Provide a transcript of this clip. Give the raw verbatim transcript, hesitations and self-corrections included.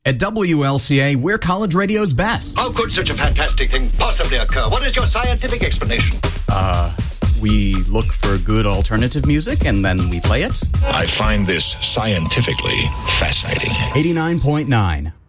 At W L C A, we're college radio's best. How could such a fantastic thing possibly occur? What is your scientific explanation? Uh, we look for good alternative music and then we play it. I find this scientifically fascinating. eighty-nine point nine